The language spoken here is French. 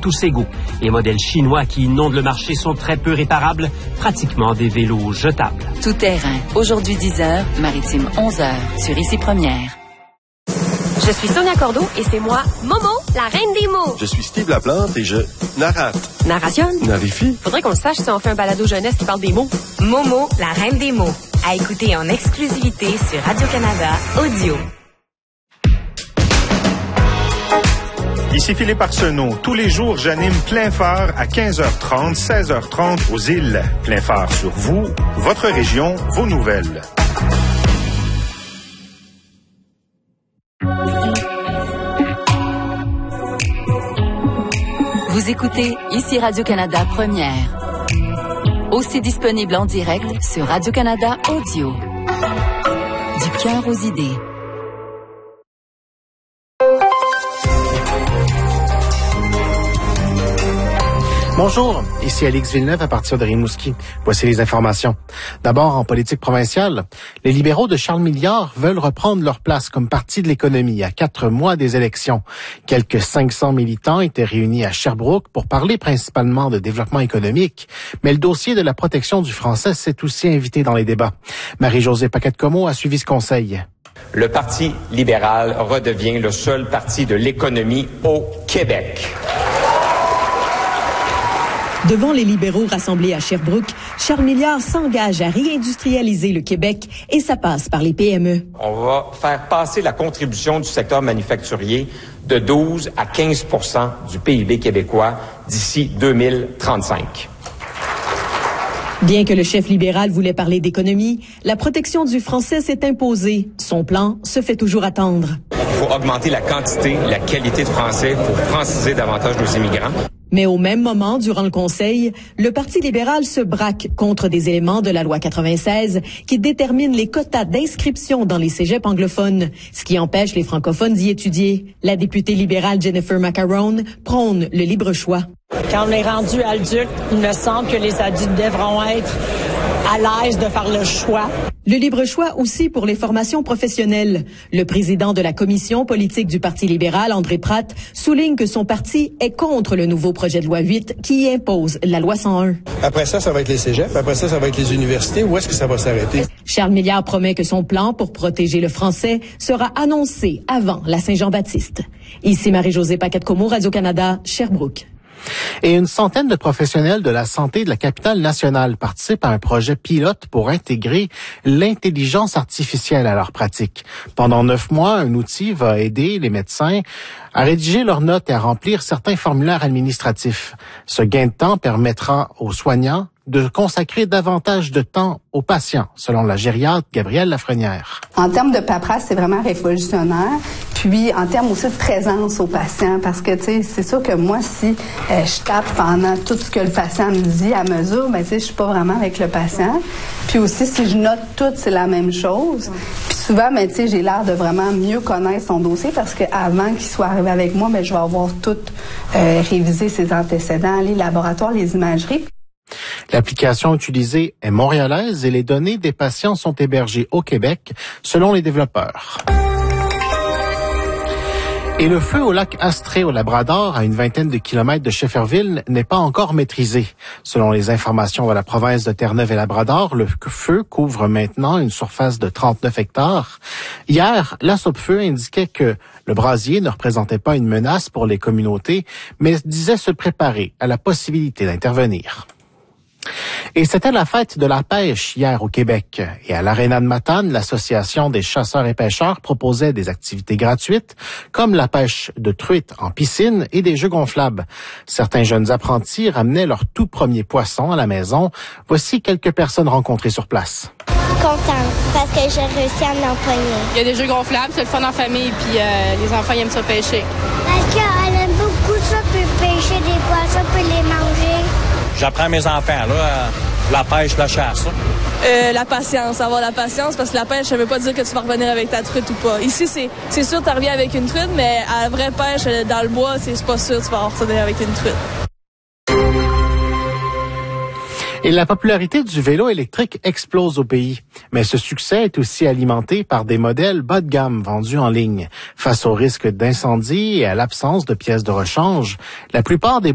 tous égaux. Les modèles chinois qui inondent le marché sont très peu réparables, pratiquement des vélos jetables. Tout terrain. Aujourd'hui 10h, Maritime 11h, sur Ici Première. Je suis Sonia Cordeau et c'est moi, Momo, la reine des mots. Je suis Steve Laplante et je narrate. Narration? Narifie? Faudrait qu'on le sache si on fait un balado jeunesse qui parle des mots. Momo, la reine des mots. À écouter en exclusivité sur Radio-Canada Audio. Ici Philippe Arsenault. Tous les jours, j'anime Plein Phare à 15h30, 16h30 aux îles. Plein Phare sur vous, votre région, vos nouvelles. Vous écoutez Ici Radio-Canada Première. Aussi disponible en direct sur Radio-Canada Audio. Du cœur aux idées. Bonjour, ici Alix Villeneuve à partir de Rimouski. Voici les informations. D'abord, en politique provinciale, les libéraux de Charles Milliard veulent reprendre leur place comme parti de l'économie à 4 mois des élections. Quelques 500 militants étaient réunis à Sherbrooke pour parler principalement de développement économique, mais le dossier de la protection du français s'est aussi invité dans les débats. Marie-Josée Paquette-Comeau a suivi ce conseil. Le Parti libéral redevient le seul parti de l'économie au Québec. Devant les libéraux rassemblés à Sherbrooke, Charles Milliard s'engage à réindustrialiser le Québec et ça passe par les PME. On va faire passer la contribution du secteur manufacturier de 12 à 15 % du PIB québécois d'ici 2035. Bien que le chef libéral voulait parler d'économie, la protection du français s'est imposée. Son plan se fait toujours attendre. Il faut augmenter la quantité, la qualité de français pour franciser davantage nos immigrants. Mais au même moment, durant le Conseil, le Parti libéral se braque contre des éléments de la loi 96 qui déterminent les quotas d'inscription dans les cégeps anglophones, ce qui empêche les francophones d'y étudier. La députée libérale Jennifer Macarone prône le libre choix. Quand on est rendu adulte, il me semble que les adultes devront être à l'aise de faire le choix. Le libre choix aussi pour les formations professionnelles. Le président de la commission politique du Parti libéral, André Pratt, souligne que son parti est contre le nouveau projet de loi 8 qui impose la loi 101. Après ça va être les cégeps. Après ça va être les universités. Où est-ce que ça va s'arrêter? Charles Milliard promet que son plan pour protéger le français sera annoncé avant la Saint-Jean-Baptiste. Ici Marie-Josée Paquette-Comeau, Radio-Canada, Sherbrooke. Et une centaine de professionnels de la santé de la capitale nationale participent à un projet pilote pour intégrer l'intelligence artificielle à leur pratique. Pendant 9 mois, un outil va aider les médecins à rédiger leurs notes et à remplir certains formulaires administratifs. Ce gain de temps permettra aux soignants de consacrer davantage de temps aux patients, selon la gériatre Gabrielle Lafrenière. En termes de paperasse, c'est vraiment révolutionnaire. Puis, en termes aussi de présence aux patients, parce que, tu sais, c'est sûr que moi, si je tape pendant tout ce que le patient me dit à mesure, ben, tu sais, je suis pas vraiment avec le patient. Puis aussi, si je note tout, c'est la même chose. Puis souvent, ben, tu sais, j'ai l'air de vraiment mieux connaître son dossier parce qu'avant qu'il soit arrivé avec moi, ben, je vais avoir tout révisé ses antécédents, les laboratoires, les imageries. L'application utilisée est montréalaise et les données des patients sont hébergées au Québec, selon les développeurs. Et le feu au lac Astrée au Labrador, à une vingtaine de kilomètres de Shefferville, n'est pas encore maîtrisé. Selon les informations de la province de Terre-Neuve et Labrador, le feu couvre maintenant une surface de 39 hectares. Hier, la Sopfeu indiquait que le brasier ne représentait pas une menace pour les communautés, mais disait se préparer à la possibilité d'intervenir. Et c'était la fête de la pêche hier au Québec. Et à l'Aréna de Matane, l'Association des chasseurs et pêcheurs proposait des activités gratuites, comme la pêche de truites en piscine et des jeux gonflables. Certains jeunes apprentis ramenaient leur tout premier poisson à la maison. Voici quelques personnes rencontrées sur place. Contente, parce que j'ai réussi à m'empoigner. Il y a des jeux gonflables, c'est le fun en famille, puis les enfants ils aiment ça pêcher. Parce qu'elle aime beaucoup ça, puis pêcher des poissons, puis les manger. J'apprends à mes enfants, là, la pêche, la chasse. La patience, avoir la patience, parce que la pêche, ça veut pas dire que tu vas revenir avec ta truite ou pas. Ici, c'est sûr que tu reviens avec une truite, mais à la vraie pêche, dans le bois, c'est pas sûr que tu vas revenir avec une truite. Et la popularité du vélo électrique explose au pays. Mais ce succès est aussi alimenté par des modèles bas de gamme vendus en ligne. Face au risque d'incendie et à l'absence de pièces de rechange, la plupart des